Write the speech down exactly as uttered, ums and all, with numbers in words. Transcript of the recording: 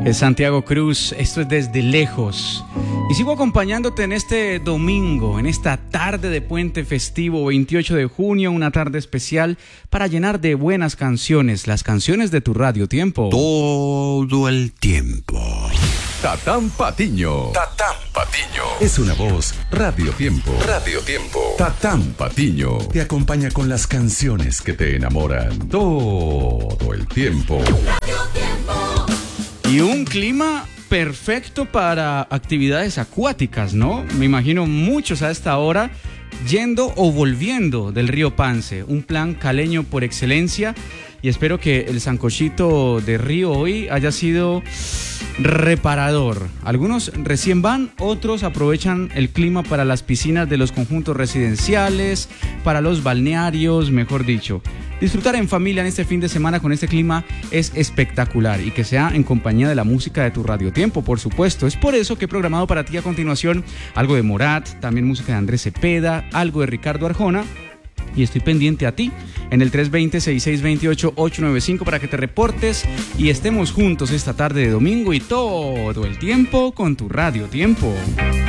Es Santiago Cruz, esto es Desde Lejos. Y sigo acompañándote en este domingo, en esta tarde de puente festivo, veintiocho de junio, una tarde especial para llenar de buenas canciones, las canciones de tu Radio Tiempo. Todo el tiempo. Tatán Patiño. Tatán Patiño. Es una voz Radio Tiempo. Radio Tiempo. Tatán Patiño te acompaña con las canciones que te enamoran todo el tiempo. Radio Tiempo. Y un clima perfecto para actividades acuáticas, ¿no? Me imagino muchos a esta hora yendo o volviendo del río Pance, un plan caleño por excelencia, y espero que el sancochito de río hoy haya sido reparador. Algunos recién van, otros aprovechan el clima para las piscinas de los conjuntos residenciales, para los balnearios, mejor dicho. Disfrutar en familia en este fin de semana con este clima es espectacular, y que sea en compañía de la música de tu Radio Tiempo, por supuesto. Es por eso que he programado para ti a continuación algo de Morat, también música de Andrés Cepeda, algo de Ricardo Arjona. Y estoy pendiente a ti en el tres dos cero, seis seis dos ocho, ocho nueve cinco para que te reportes y estemos juntos esta tarde de domingo y todo el tiempo con tu Radio Tiempo.